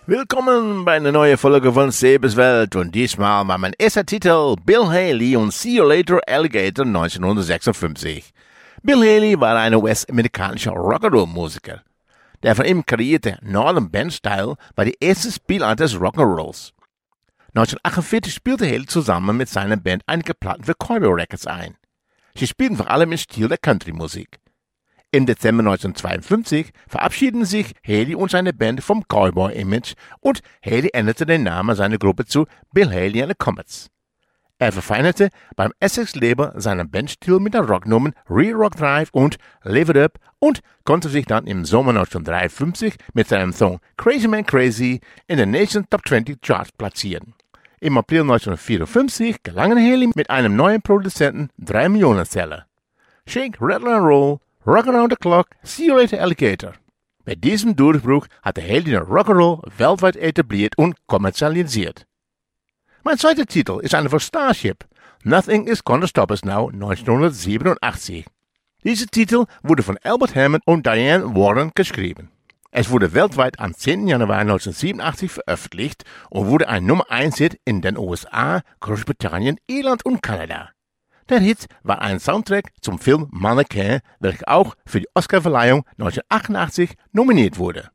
Willkommen bei einer neuen Folge von Sebes Welt und diesmal war mein erster Titel Bill Haley und See You Later Alligator 1956. Bill Haley war ein US-amerikanischer Rock'n'Roll-Musiker. Der von ihm kreierte Northern Band-Style war die erste Spielart des Rock'n'Rolls. 1948 spielte Haley zusammen mit seiner Band einige Platten für Cowboy Records ein. Sie spielten vor allem im Stil der Country-Musik. Im Dezember 1952 verabschiedeten sich Haley und seine Band vom Cowboy-Image und Haley änderte den Namen seiner Gruppe zu Bill Haley and the Comets. Er verfeinerte beim Essex-Label seinen Bandstil mit den Rocknummern Real Rock Drive und Live It Up und konnte sich dann im Sommer 1953 mit seinem Song Crazy Man Crazy in den Nation Top 20 Charts platzieren. Im April 1954 gelangen Haley mit einem neuen Produzenten 3 Millionen Seller. Shake, Rattle and Roll, Rock Around the Clock, See You Later Alligator. Bei diesem Durchbruch hatte Haley den Rock'n'Roll weltweit etabliert und kommerzialisiert. Mein zweiter Titel ist einer von Starship, Nothing is Gonna Stop Us Now 1987. Dieser Titel wurde von Albert Hammond und Diane Warren geschrieben. Es wurde weltweit am 10. Januar 1987 veröffentlicht und wurde ein Nummer 1 Hit in den USA, Großbritannien, Irland und Kanada. Der Hit war ein Soundtrack zum Film Mannequin, welcher auch für die Oscarverleihung 1988 nominiert wurde.